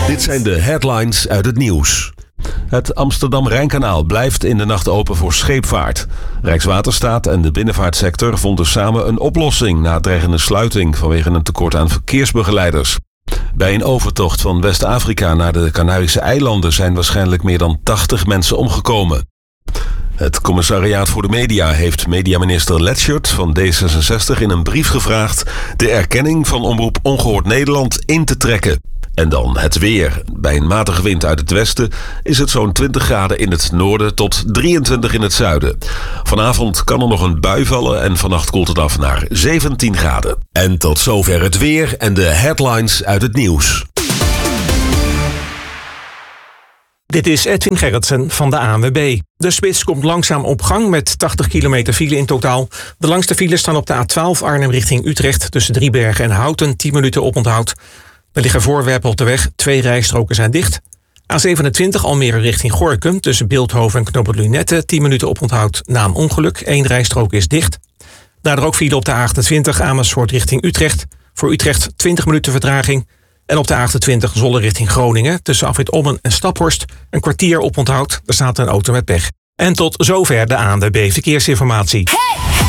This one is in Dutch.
Dit zijn de headlines uit het nieuws. Het Amsterdam-Rijnkanaal blijft in de nacht open voor scheepvaart. Rijkswaterstaat en de binnenvaartsector vonden samen een oplossing na dreigende sluiting vanwege een tekort aan verkeersbegeleiders. Bij een overtocht van West-Afrika naar de Canarische eilanden zijn waarschijnlijk meer dan 80 mensen omgekomen. Het Commissariaat voor de Media heeft mediaminister Letschert van D66 in een brief gevraagd de erkenning van Omroep Ongehoord Nederland in te trekken. En dan het weer. Bij een matige wind uit het westen is het zo'n 20 graden in het noorden tot 23 in het zuiden. Vanavond kan er nog een bui vallen en vannacht koelt het af naar 17 graden. En tot zover het weer en de headlines uit het nieuws. Dit is Edwin Gerritsen van de ANWB. De spits komt langzaam op gang met 80 kilometer file in totaal. De langste files staan op de A12 Arnhem richting Utrecht tussen Driebergen en Houten, 10 minuten oponthoud. Er liggen voorwerpen op de weg, 2 rijstroken zijn dicht. A27 Almere richting Gorinchem tussen Bilthoven en Knooppunt Lunette, 10 minuten oponthoud na een ongeluk. 1 rijstrook is dicht. Daardoor ook file op de A28 Amersfoort richting Utrecht. Voor Utrecht 20 minuten vertraging. En op de A28 Zwolle richting Groningen tussen Afrit Ommen en Staphorst een kwartier oponthoud. Er staat een auto met pech. En tot zover de ANWB Verkeersinformatie.